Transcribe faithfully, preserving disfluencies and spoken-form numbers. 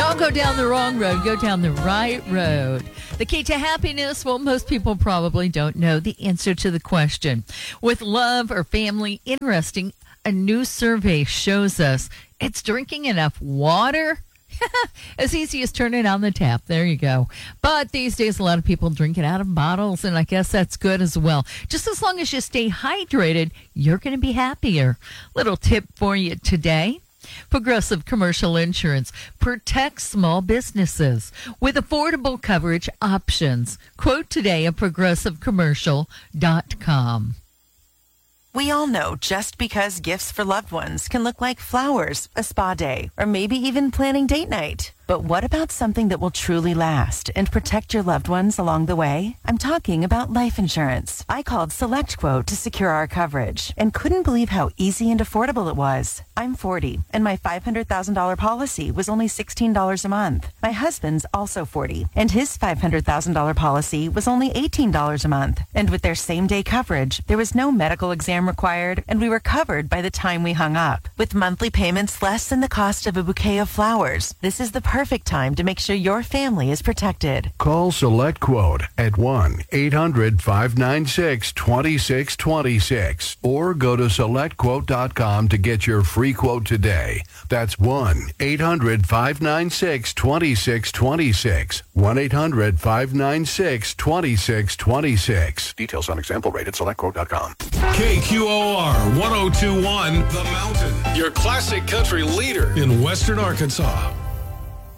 Don't go down the wrong road. Go down the right road. The key to happiness, well, most people probably don't know the answer to the question. With love or family, interesting, a new survey shows us it's drinking enough water. As easy as turning on the tap. There you go. But these days, a lot of people drink it out of bottles, and I guess that's good as well. Just as long as you stay hydrated, you're going to be happier. Little tip for you today. Progressive Commercial Insurance protects small businesses with affordable coverage options. Quote today at progressive commercial dot com. We all know just because gifts for loved ones can look like flowers, a spa day, or maybe even planning date night. But what about something that will truly last and protect your loved ones along the way? I'm talking about life insurance. I called SelectQuote to secure our coverage and couldn't believe how easy and affordable it was. I'm forty, and my five hundred thousand dollars policy was only sixteen dollars a month. My husband's also forty, and his five hundred thousand dollars policy was only eighteen dollars a month. And with their same-day coverage, there was no medical exam required, and we were covered by the time we hung up. With monthly payments less than the cost of a bouquet of flowers, this is the perfect time to make sure your family is protected. Call SelectQuote at one eight hundred five nine six two six two six or go to select quote dot com to get your free quote today. That's one eight hundred five nine six two six two six. one eight hundred five nine six two six two six. Details on example rate at select quote dot com. K Q O R one oh two point one The Mountain, your classic country leader in Western Arkansas.